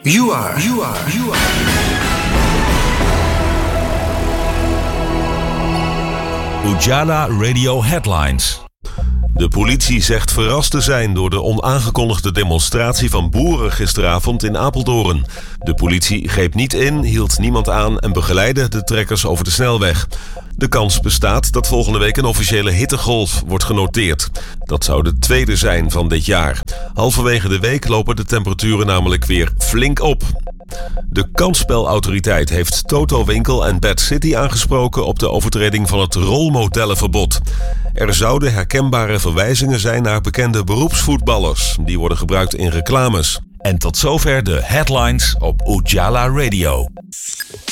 You are. Ujala Radio Headlines. De politie zegt verrast te zijn door de onaangekondigde demonstratie van boeren gisteravond in Apeldoorn. De politie greep niet in, hield niemand aan en begeleidde de trekkers over de snelweg. De kans bestaat dat volgende week een officiële hittegolf wordt genoteerd. Dat zou de tweede zijn van dit jaar. Halverwege de week lopen de temperaturen namelijk weer flink op. De kansspelautoriteit heeft Toto Winkel en Bad City aangesproken op de overtreding van het rolmodellenverbod. Er zouden herkenbare verwijzingen zijn naar bekende beroepsvoetballers. Die worden gebruikt in reclames. En tot zover de headlines op Ujala Radio.